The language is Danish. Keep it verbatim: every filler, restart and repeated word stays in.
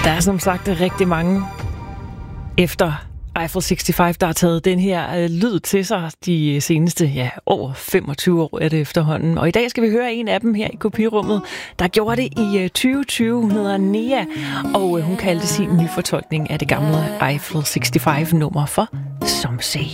Der er som sagt rigtig mange efter Eiffel seksogtres, der har taget den her øh, lyd til sig de seneste, ja, over femogtyve år er det efterhånden. Og i dag skal vi høre en af dem her i kopirummet, der gjorde det i øh, tyve tyve. Hun hedder Nea, og øh, hun kaldte sin nyfortolkning af det gamle Eiffel seksogtres nummer for Some Say.